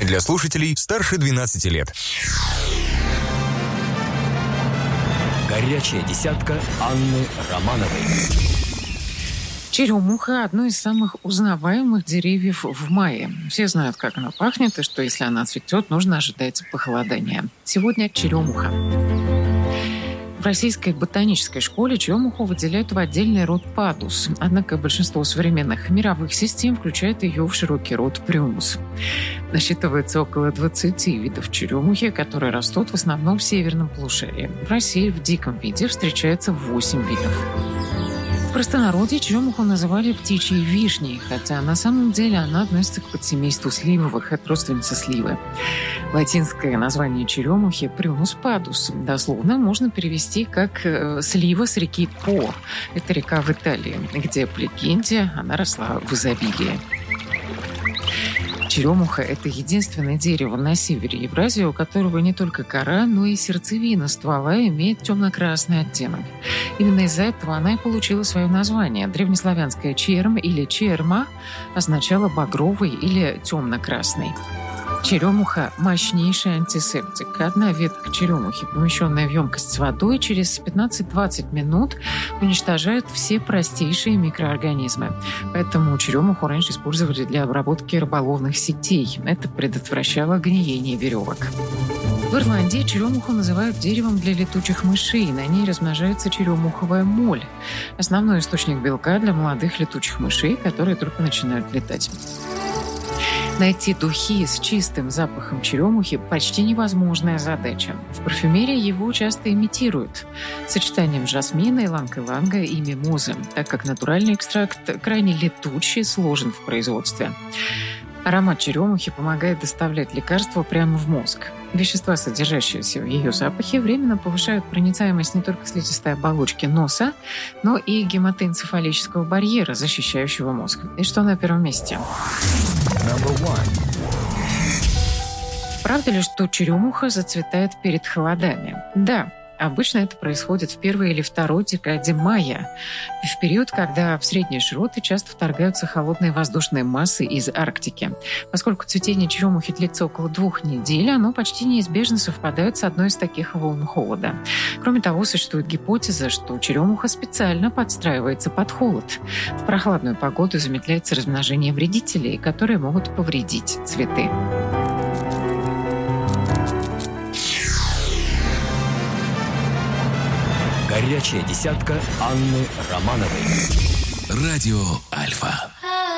Для слушателей старше 12 лет. Горячая десятка Анны Романовой. Черемуха – одно из самых узнаваемых деревьев в мае. Все знают, как она пахнет, и что если она цветет, нужно ожидать похолодания. Сегодня черемуха. В Российской ботанической школе черемуху выделяют в отдельный род падус. Однако большинство современных мировых систем включает ее в широкий род примус. Насчитывается около 20 видов черемухи, которые растут в основном в северном полушарии. В России в диком виде встречается 8 видов. В простонародье черемуху называли птичьей вишней, хотя на самом деле она относится к подсемейству сливовых, это родственница сливы. Латинское название черемухи – Prunus padus. Дословно можно перевести как «слива с реки По». Это река в Италии, где, по легенде, она росла в изобилии. Черемуха – это единственное дерево на севере Евразии, у которого не только кора, но и сердцевина ствола имеет темно-красный оттенок. Именно из-за этого она и получила свое название. Древнеславянское «черм» или «черма» означало «багровый» или «темно-красный». Черемуха – мощнейший антисептик. Одна ветка черемухи, помещенная в емкость с водой, через 15-20 минут уничтожает все простейшие микроорганизмы. Поэтому черемуху раньше использовали для обработки рыболовных сетей. Это предотвращало гниение веревок. В Ирландии черемуху называют деревом для летучих мышей. На ней размножается черемуховая моль. Основной источник белка для молодых летучих мышей, которые только начинают летать. Найти духи с чистым запахом черемухи – почти невозможная задача. В парфюмерии его часто имитируют сочетанием жасмина, иланг-иланга и мимозы, так как натуральный экстракт крайне летучий, сложен в производстве. Аромат черемухи помогает доставлять лекарства прямо в мозг. Вещества, содержащиеся в ее запахе, временно повышают проницаемость не только слизистой оболочки носа, но и гематоэнцефалического барьера, защищающего мозг. И что на первом месте? Правда ли, что черемуха зацветает перед холодами? Да. Обычно это происходит в первой или второй декаде мая, в период, когда в средние широты часто вторгаются холодные воздушные массы из Арктики. Поскольку цветение черемухи длится около 2 недель, оно почти неизбежно совпадает с одной из таких волн холода. Кроме того, существует гипотеза, что черемуха специально подстраивается под холод. В прохладную погоду замедляется размножение вредителей, которые могут повредить цветы. Горячая десятка Анны Романовой. Радио Альфа.